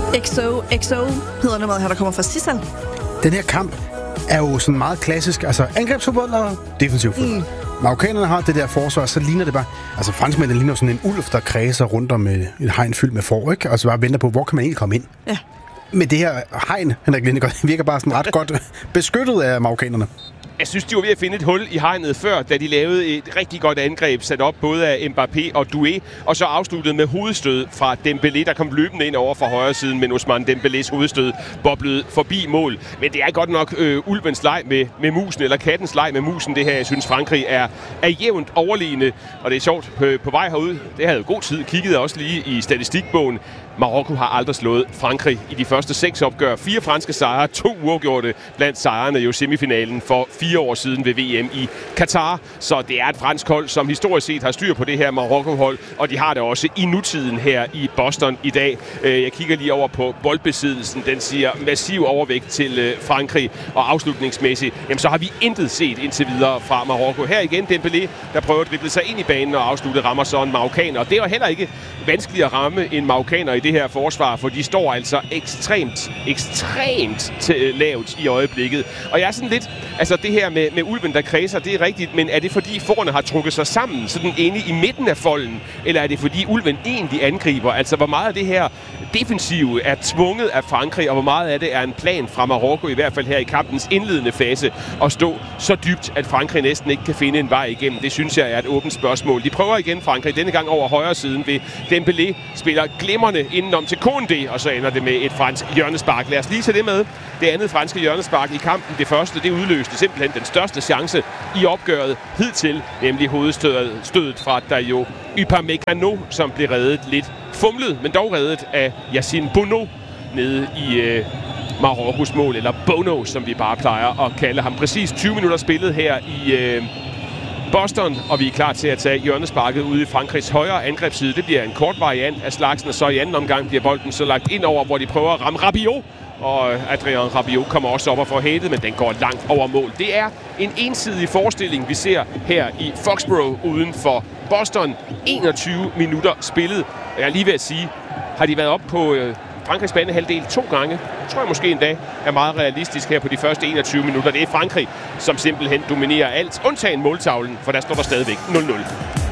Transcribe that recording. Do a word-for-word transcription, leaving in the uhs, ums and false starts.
X O X O hedder nummeret her, der kommer fra Sissel. Den her kamp er jo sådan meget klassisk, altså angrebsfodbold og defensiv fodbold. Mm. Marokkanerne har det der forsvar, så ligner det bare... Altså franskmændene ligner sådan en ulv, der kredser rundt om et, et hegn fyldt med får, ikke? Og så bare venter på, hvor kan man egentlig komme ind? Ja. Med det her hegn, Henrik Lindegaard, virker bare sådan ret godt beskyttet af marokkanerne. Jeg synes, de var ved at finde et hul i hegnet før, da de lavede et rigtig godt angreb, sat op både af Mbappé og Doué, og så afsluttede med hovedstød fra Dembélé, der kom løbende ind over fra højre siden, men Ousmane Dembélés hovedstød boblede forbi mål. Men det er godt nok øh, ulvens leg med, med musen, eller kattens leg med musen, det her. Jeg synes, Frankrig er, er jævnt overlegne, og det er sjovt på, på vej herud. Det havde jo god tid, kiggede også lige i statistikbogen. Marokko har aldrig slået Frankrig i de første seks opgør. Fire franske sejre, to uafgjorte blandt sejrene jo semifinalen for fire år siden ved V M i Katar. Så det er et fransk hold, som historisk set har styr på det her Marokko-hold, og de har det også i nutiden her i Boston i dag. Jeg kigger lige over på boldbesiddelsen. Den siger massiv overvægt til Frankrig, og afslutningsmæssigt, jamen så har vi intet set indtil videre fra Marokko. Her igen Dembélé, der prøver at drible sig ind i banen og afslutte, rammer så en marokkaner. Det var heller ikke vanskeligt at ramme en marokkaner i det her forsvar, for de står altså ekstremt, ekstremt lavt i øjeblikket. Og jeg er sådan lidt, altså det her med, med ulven, der kredser, det er rigtigt, men er det fordi forerne har trukket sig sammen, sådan inde i midten af folden, eller er det fordi ulven egentlig angriber? Altså hvor meget af det her defensive er tvunget af Frankrig, og hvor meget af det er en plan fra Marokko, i hvert fald her i kampens indledende fase, at stå så dybt, at Frankrig næsten ikke kan finde en vej igennem? Det synes jeg er et åbent spørgsmål. De prøver igen Frankrig, denne gang over højre siden ved Dembélé, spiller glimrende indenom til Koundé, og så ender det med et fransk hjørnespark. Lad os lige tage det med. Det andet franske hjørnespark i kampen, det første, det udløste simpelthen den største chance i opgøret hidtil, nemlig hovedstødet fra Dayo Upamecano, som blev reddet lidt fumlet, men dog reddet af Yassine Bono nede i øh, Marokkos mål, eller Bono, som vi bare plejer at kalde ham. Præcis tyve minutter spillet her i øh, Boston, og vi er klar til at tage hjørnesparket ude i Frankrigs højre angrebsside. Det bliver en kort variant af slagsen, og så i anden omgang bliver bolden så lagt ind over, hvor de prøver at ramme Rabiot. Og Adrien Rabiot kommer også op og får hættet, men den går langt over mål. Det er en ensidig forestilling, vi ser her i Foxborough uden for Boston. enogtyve minutter spillet. Jeg er lige ved at sige, har de været op på øh, Frankrigs banehalvdel to gange? Jeg tror jeg måske endda er meget realistisk her på de første enogtyve minutter. Det er Frankrig, som simpelthen dominerer alt, undtagen måltavlen, for der står der stadigvæk nul nul.